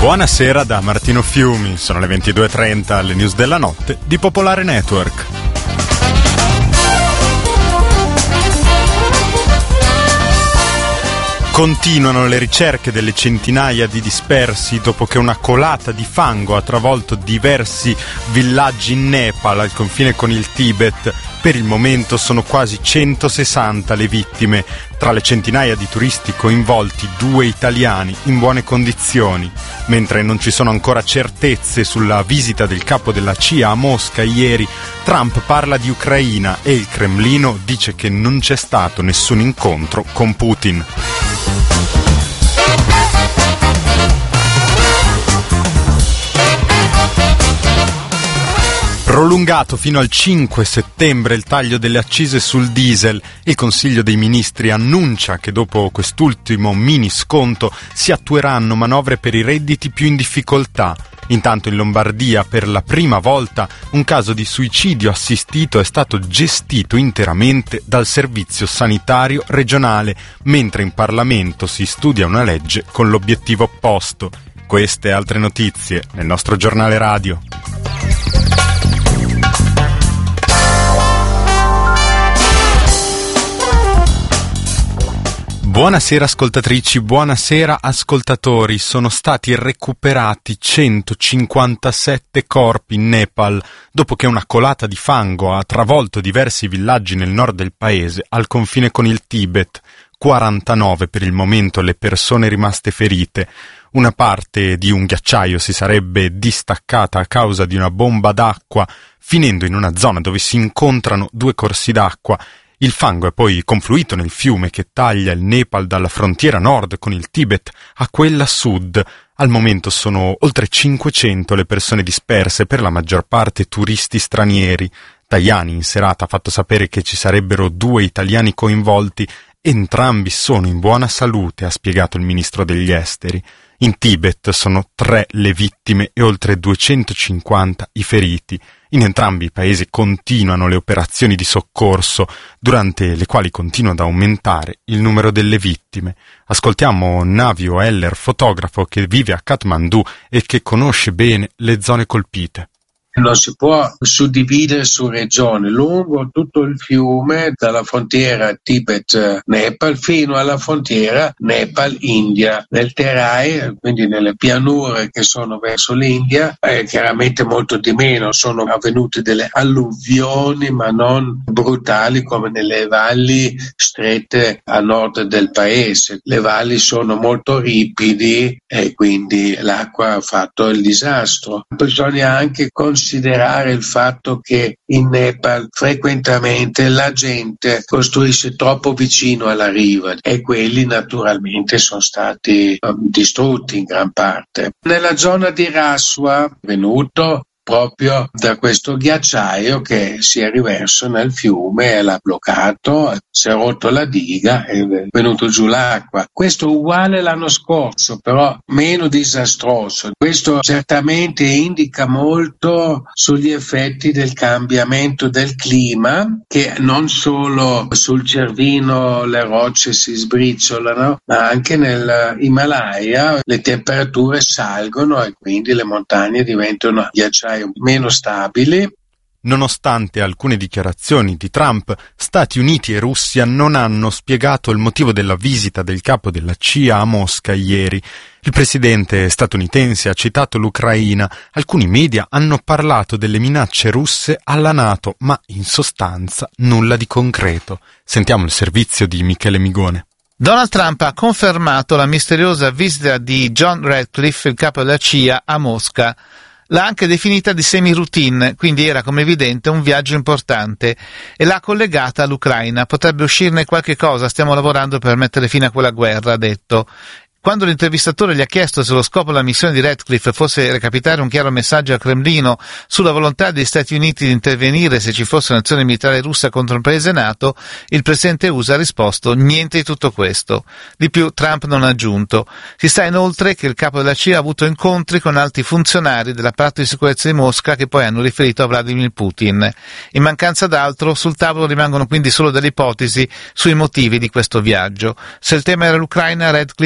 Buonasera da Martino Fiumi, sono le 22:30, alle news della notte di Popolare Network. Continuano le ricerche delle centinaia di dispersi dopo che una colata di fango ha travolto diversi villaggi in Nepal al confine con il Tibet. Per il momento sono quasi 160 le vittime. Tra le centinaia di turisti coinvolti, 2 italiani in buone condizioni. Mentre non ci sono ancora certezze sulla visita del capo della CIA a Mosca ieri, Trump parla di Ucraina e il Cremlino dice che non c'è stato nessun incontro con Putin. Prolungato fino al 5 settembre il taglio delle accise sul diesel, il Consiglio dei Ministri annuncia che dopo quest'ultimo mini sconto si attueranno manovre per i redditi più in difficoltà. Intanto in Lombardia, per la prima volta, un caso di suicidio assistito è stato gestito interamente dal Servizio Sanitario Regionale, mentre in Parlamento si studia una legge con l'obiettivo opposto. Queste e altre notizie nel nostro giornale radio. Buonasera ascoltatrici, buonasera ascoltatori. Sono stati recuperati 157 corpi in Nepal dopo che una colata di fango ha travolto diversi villaggi nel nord del paese al confine con il Tibet. 49 per il momento le persone rimaste ferite. Una parte di un ghiacciaio si sarebbe distaccata a causa di una bomba d'acqua, finendo in una zona dove si incontrano 2 corsi d'acqua. Il fango è poi confluito nel fiume che taglia il Nepal dalla frontiera nord con il Tibet a quella sud. Al momento sono oltre 500 le persone disperse, per la maggior parte turisti stranieri. Tajani in serata ha fatto sapere che ci sarebbero 2 italiani coinvolti. Entrambi sono in buona salute, ha spiegato il ministro degli esteri. In Tibet sono 3 le vittime e oltre 250 i feriti. In entrambi i paesi continuano le operazioni di soccorso, durante le quali continua ad aumentare il numero delle vittime. Ascoltiamo Navio Heller, fotografo che vive a Kathmandu e che conosce bene le zone colpite. Non si può suddividere su regioni, lungo tutto il fiume, dalla frontiera Tibet-Nepal fino alla frontiera Nepal-India. Nel Terai, quindi nelle pianure che sono verso l'India, chiaramente molto di meno, sono avvenute delle alluvioni ma non brutali come nelle valli strette a nord del paese. Le valli sono molto ripidi e quindi l'acqua ha fatto il disastro. Bisogna anche considerare il fatto che in Nepal frequentemente la gente costruisce troppo vicino alla riva e quelli naturalmente sono stati distrutti in gran parte. Nella zona di Raswa è venuto proprio da questo ghiacciaio che si è riverso nel fiume e l'ha bloccato, si è rotto la diga e è venuto giù l'acqua. Questo è uguale l'anno scorso, però meno disastroso. Questo certamente indica molto sugli effetti del cambiamento del clima, che non solo sul Cervino le rocce si sbriciolano, ma anche nell'Himalaya le temperature salgono e quindi le montagne diventano ghiacciai meno stabili. Nonostante alcune dichiarazioni di Trump, Stati Uniti e Russia non hanno spiegato il motivo della visita del capo della CIA a Mosca ieri. Il presidente statunitense ha citato l'Ucraina. Alcuni media hanno parlato delle minacce russe alla NATO, ma in sostanza nulla di concreto. Sentiamo il servizio di Michele Migone. Donald Trump ha confermato la misteriosa visita di John Ratcliffe, il capo della CIA, a Mosca. L'ha anche definita di semi-routine, quindi era come evidente un viaggio importante, e l'ha collegata all'Ucraina. Potrebbe uscirne qualche cosa, stiamo lavorando per mettere fine a quella guerra, ha detto. Quando l'intervistatore gli ha chiesto se lo scopo della missione di Ratcliffe fosse recapitare un chiaro messaggio al Cremlino sulla volontà degli Stati Uniti di intervenire se ci fosse un'azione militare russa contro un paese NATO, il presidente USA ha risposto niente di tutto questo. Di più, Trump non ha aggiunto. Si sa inoltre che il capo della CIA ha avuto incontri con alti funzionari dell'apparato di sicurezza di Mosca che poi hanno riferito a Vladimir Putin. In mancanza d'altro, sul tavolo rimangono quindi solo delle ipotesi sui motivi di questo viaggio. Se il tema era l'Ucraina, Ratcliffe è andato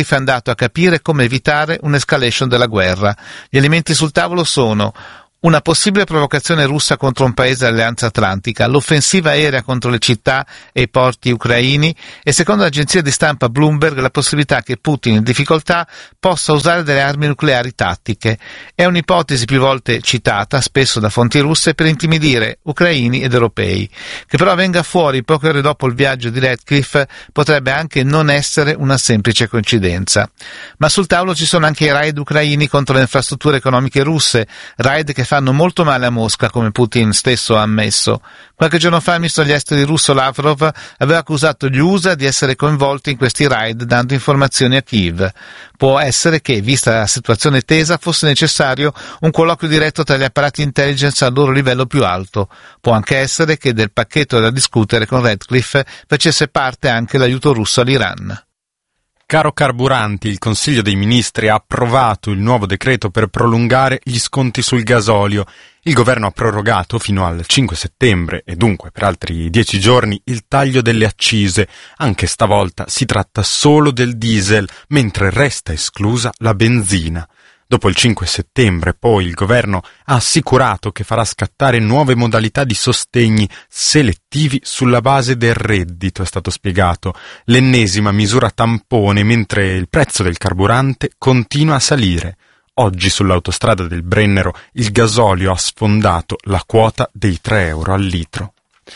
a capire come evitare un'escalation della guerra. Gli elementi sul tavolo sono: una possibile provocazione russa contro un paese dell'Alleanza Atlantica, l'offensiva aerea contro le città e i porti ucraini e, secondo l'agenzia di stampa Bloomberg, la possibilità che Putin, in difficoltà, possa usare delle armi nucleari tattiche. È un'ipotesi più volte citata, spesso da fonti russe, per intimidire ucraini ed europei. Che però venga fuori poche ore dopo il viaggio di Ratcliffe potrebbe anche non essere una semplice coincidenza. Ma sul tavolo ci sono anche i raid ucraini contro le infrastrutture economiche russe, raid che fanno molto male a Mosca, come Putin stesso ha ammesso. Qualche giorno fa il ministro degli esteri russo Lavrov aveva accusato gli USA di essere coinvolti in questi raid, dando informazioni a Kiev. Può essere che, vista la situazione tesa, fosse necessario un colloquio diretto tra gli apparati intelligence al loro livello più alto. Può anche essere che del pacchetto da discutere con Ratcliffe facesse parte anche l'aiuto russo all'Iran. Caro carburanti, il Consiglio dei Ministri ha approvato il nuovo decreto per prolungare gli sconti sul gasolio. Il governo ha prorogato fino al 5 settembre e dunque per altri 10 giorni il taglio delle accise. Anche stavolta si tratta solo del diesel, mentre resta esclusa la benzina. Dopo il 5 settembre, poi, il governo ha assicurato che farà scattare nuove modalità di sostegni selettivi sulla base del reddito, è stato spiegato. L'ennesima misura tampone, mentre il prezzo del carburante continua a salire. Oggi sull'autostrada del Brennero il gasolio ha sfondato la quota dei 3 euro al litro.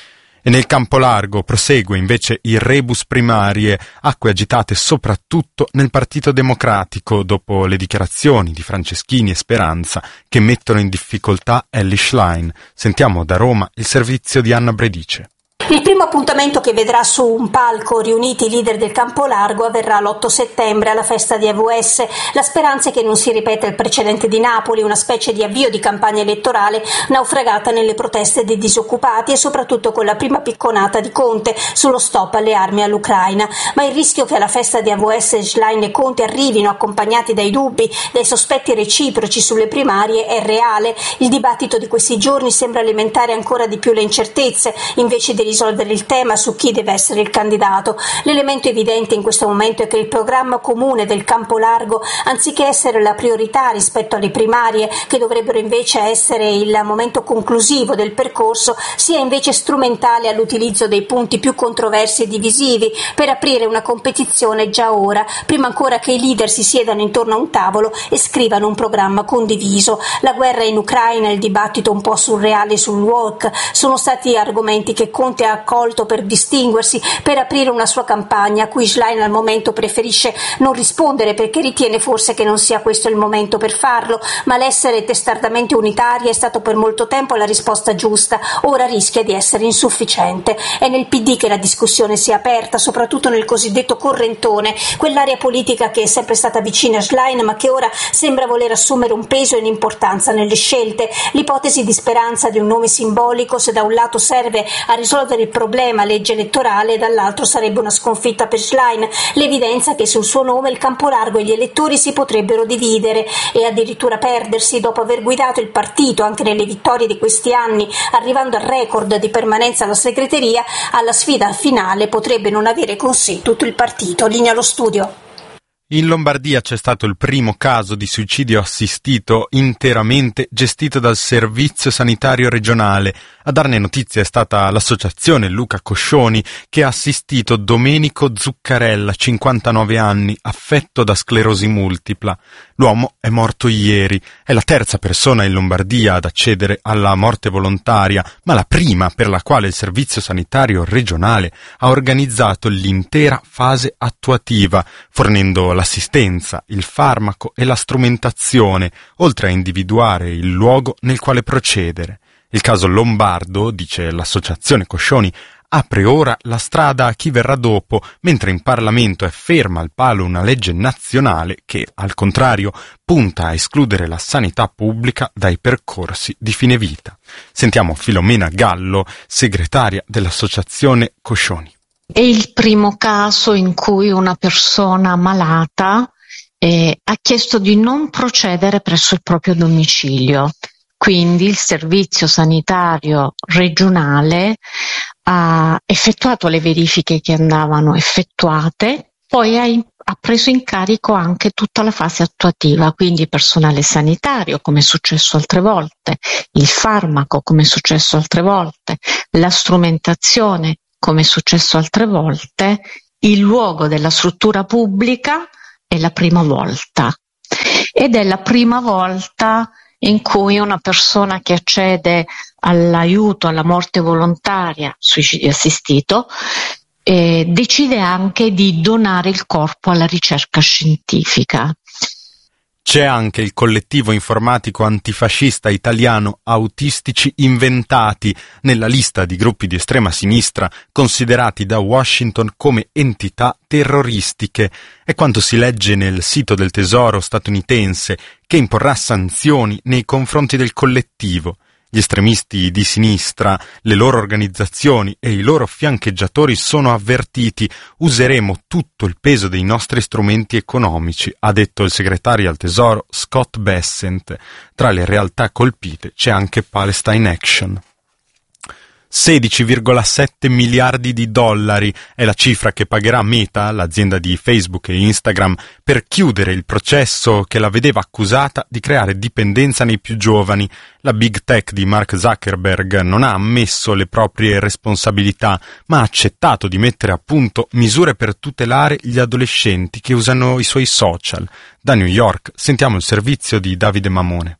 E nel campo largo prosegue invece il rebus primarie, acque agitate soprattutto nel Partito Democratico dopo le dichiarazioni di Franceschini e Speranza che mettono in difficoltà Elly Schlein. Sentiamo da Roma il servizio di Anna Bredice. Il primo appuntamento che vedrà su un palco riuniti i leader del campo largo avverrà l'8 settembre alla festa di AVS. La speranza è che non si ripeta il precedente di Napoli, una specie di avvio di campagna elettorale naufragata nelle proteste dei disoccupati e soprattutto con la prima picconata di Conte sullo stop alle armi all'Ucraina. Ma il rischio che alla festa di AVS Schlein e Conte arrivino accompagnati dai dubbi, dai sospetti reciproci sulle primarie è reale. Il dibattito di questi giorni sembra alimentare ancora di più le incertezze, invece di risolvere il tema su chi deve essere il candidato. L'elemento evidente in questo momento è che il programma comune del campo largo, anziché essere la priorità rispetto alle primarie, che dovrebbero invece essere il momento conclusivo del percorso, sia invece strumentale all'utilizzo dei punti più controversi e divisivi per aprire una competizione già ora, prima ancora che i leader si siedano intorno a un tavolo e scrivano un programma condiviso. La guerra in Ucraina e il dibattito un po' surreale sul walk sono stati argomenti che Conte ha accolto per distinguersi, per aprire una sua campagna a cui Schlein al momento preferisce non rispondere perché ritiene forse che non sia questo il momento per farlo, ma l'essere testardamente unitaria è stato per molto tempo la risposta giusta, ora rischia di essere insufficiente. È nel PD che la discussione si è aperta, soprattutto nel cosiddetto correntone, quell'area politica che è sempre stata vicina a Schlein ma che ora sembra voler assumere un peso e un'importanza nelle scelte. L'ipotesi di Speranza di un nome simbolico, se da un lato serve a risolvere il problema legge elettorale, dall'altro sarebbe una sconfitta per Schlein, l'evidenza che sul suo nome il campo largo e gli elettori si potrebbero dividere e addirittura perdersi dopo aver guidato il partito anche nelle vittorie di questi anni, arrivando al record di permanenza alla segreteria. Alla sfida finale potrebbe non avere con sé tutto il partito. Linea allo studio. In Lombardia c'è stato il primo caso di suicidio assistito interamente gestito dal Servizio Sanitario Regionale. A darne notizia è stata l'associazione Luca Coscioni, che ha assistito Domenico Zuccarella, 59 anni, affetto da sclerosi multipla. L'uomo è morto ieri. È la terza persona in Lombardia ad accedere alla morte volontaria, ma la prima per la quale il Servizio Sanitario Regionale ha organizzato l'intera fase attuativa, fornendo l'assistenza, il farmaco e la strumentazione, oltre a individuare il luogo nel quale procedere. Il caso lombardo, dice l'associazione Coscioni, apre ora la strada a chi verrà dopo, mentre in Parlamento è ferma al palo una legge nazionale che, al contrario, punta a escludere la sanità pubblica dai percorsi di fine vita. Sentiamo Filomena Gallo, segretaria dell'associazione Coscioni. È il primo caso in cui una persona malata ha chiesto di non procedere presso il proprio domicilio. Quindi il servizio sanitario regionale ha effettuato le verifiche che andavano effettuate, poi ha ha preso in carico anche tutta la fase attuativa, quindi personale sanitario, come è successo altre volte, il farmaco, come è successo altre volte, la strumentazione, come è successo altre volte, il luogo della struttura pubblica è la prima volta. Ed è la prima volta in cui una persona che accede all'aiuto alla morte volontaria, suicidio assistito, decide anche di donare il corpo alla ricerca scientifica. C'è anche il collettivo informatico antifascista italiano Autistici Inventati nella lista di gruppi di estrema sinistra considerati da Washington come entità terroristiche. È quanto si legge nel sito del Tesoro statunitense, che imporrà sanzioni nei confronti del collettivo. Gli estremisti di sinistra, le loro organizzazioni e i loro fiancheggiatori sono avvertiti: useremo tutto il peso dei nostri strumenti economici, ha detto il segretario al Tesoro Scott Bessent. Tra le realtà colpite c'è anche Palestine Action. 16,7 miliardi di dollari è la cifra che pagherà Meta, l'azienda di Facebook e Instagram, per chiudere il processo che la vedeva accusata di creare dipendenza nei più giovani. La big tech di Mark Zuckerberg non ha ammesso le proprie responsabilità, ma ha accettato di mettere a punto misure per tutelare gli adolescenti che usano i suoi social. Da New York sentiamo il servizio di Davide Mamone.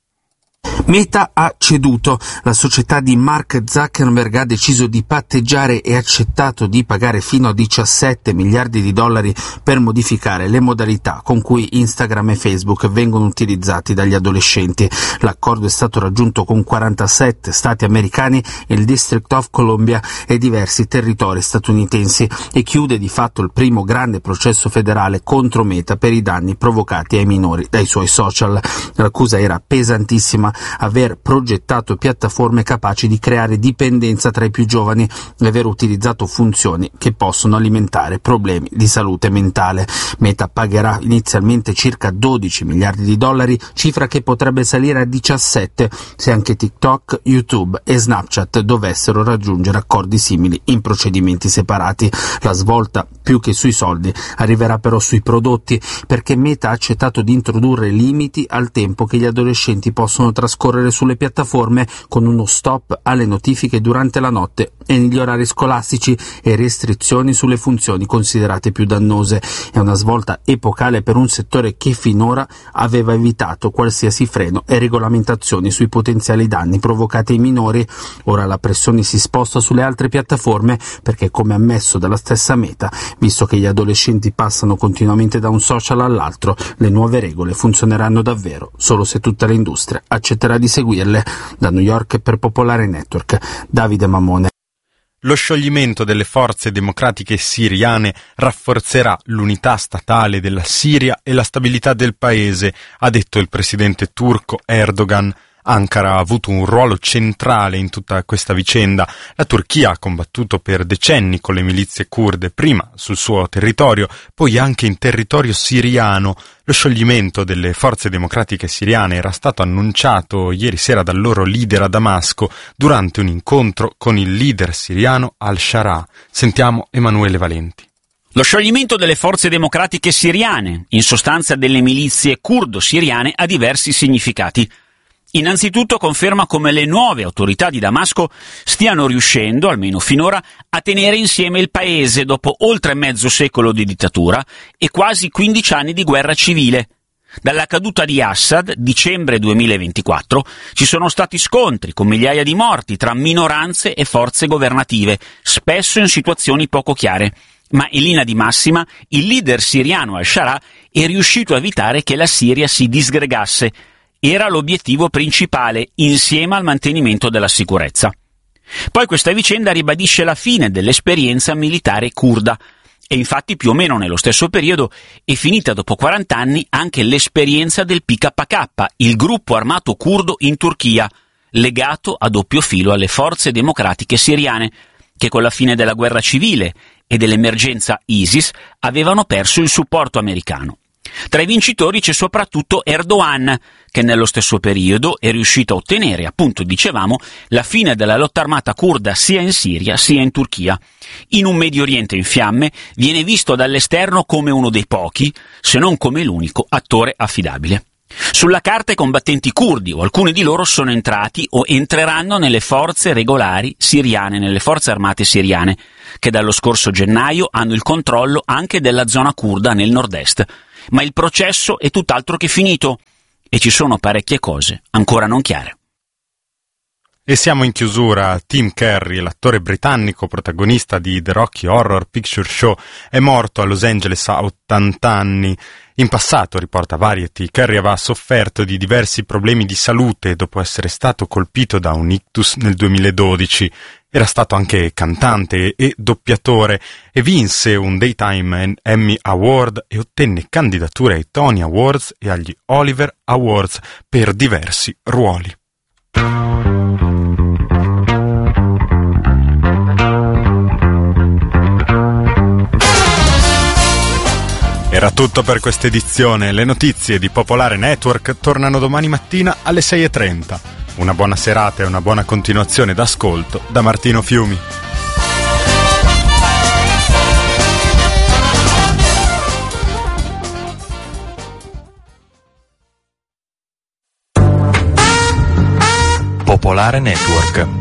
Meta ha ceduto. La società di Mark Zuckerberg ha deciso di patteggiare e accettato di pagare fino a 17 miliardi di dollari per modificare le modalità con cui Instagram e Facebook vengono utilizzati dagli adolescenti. L'accordo è stato raggiunto con 47 stati americani, il District of Columbia e diversi territori statunitensi e chiude di fatto il primo grande processo federale contro Meta per i danni provocati ai minori dai suoi social. L'accusa era pesantissima: aver progettato piattaforme capaci di creare dipendenza tra i più giovani e aver utilizzato funzioni che possono alimentare problemi di salute mentale. Meta pagherà inizialmente circa 12 miliardi di dollari, cifra che potrebbe salire a 17 se anche TikTok, YouTube e Snapchat dovessero raggiungere accordi simili in procedimenti separati. La svolta, più che sui soldi, arriverà però sui prodotti, perché Meta ha accettato di introdurre limiti al tempo che gli adolescenti possono trascorrere sulle piattaforme, con uno stop alle notifiche durante la notte e negli orari scolastici e restrizioni sulle funzioni considerate più dannose. È una svolta epocale per un settore che finora aveva evitato qualsiasi freno e regolamentazioni sui potenziali danni provocati ai minori. Ora la pressione si sposta sulle altre piattaforme perché, come ammesso dalla stessa Meta, visto che gli adolescenti passano continuamente da un social all'altro, le nuove regole funzioneranno davvero solo se tutta l'industria accetterà di seguirle. Da New York per Popolare Network, Davide Mamone. Lo scioglimento delle forze democratiche siriane rafforzerà l'unità statale della Siria e la stabilità del paese, ha detto il presidente turco Erdogan. Ankara ha avuto un ruolo centrale in tutta questa vicenda. La Turchia ha combattuto per decenni con le milizie curde, prima sul suo territorio, poi anche in territorio siriano. Lo scioglimento delle forze democratiche siriane era stato annunciato ieri sera dal loro leader a Damasco durante un incontro con il leader siriano al-Shara. Sentiamo Emanuele Valenti. Lo scioglimento delle forze democratiche siriane, in sostanza delle milizie curdo-siriane, ha diversi significati. Innanzitutto conferma come le nuove autorità di Damasco stiano riuscendo, almeno finora, a tenere insieme il paese dopo oltre mezzo secolo di dittatura e quasi 15 anni di guerra civile. Dalla caduta di Assad, dicembre 2024, ci sono stati scontri con migliaia di morti tra minoranze e forze governative, spesso in situazioni poco chiare. Ma in linea di massima, il leader siriano al-Shara è riuscito a evitare che la Siria si disgregasse. Era l'obiettivo principale, insieme al mantenimento della sicurezza. Poi questa vicenda ribadisce la fine dell'esperienza militare curda, e infatti più o meno nello stesso periodo è finita dopo 40 anni anche l'esperienza del PKK, il gruppo armato curdo in Turchia, legato a doppio filo alle forze democratiche siriane, che con la fine della guerra civile e dell'emergenza ISIS avevano perso il supporto americano. Tra i vincitori c'è soprattutto Erdogan, che nello stesso periodo è riuscito a ottenere, appunto dicevamo, la fine della lotta armata curda sia in Siria sia in Turchia. In un Medio Oriente in fiamme viene visto dall'esterno come uno dei pochi, se non come l'unico, attore affidabile. Sulla carta i combattenti curdi, o alcuni di loro, sono entrati o entreranno nelle forze regolari siriane, nelle forze armate siriane, che dallo scorso gennaio hanno il controllo anche della zona curda nel nord-est. Ma il processo è tutt'altro che finito e ci sono parecchie cose ancora non chiare. E siamo in chiusura. Tim Curry, l'attore britannico protagonista di The Rocky Horror Picture Show, è morto a Los Angeles a 80 anni. In passato, riporta Variety, Curry aveva sofferto di diversi problemi di salute dopo essere stato colpito da un ictus nel 2012. Era stato anche cantante e doppiatore e vinse un Daytime Emmy Award e ottenne candidature ai Tony Awards e agli Oliver Awards per diversi ruoli. Era tutto per questa edizione. Le notizie di Popolare Network tornano domani mattina alle 6:30. Una buona serata e una buona continuazione d'ascolto da Martino Fiumi. Popolare Network.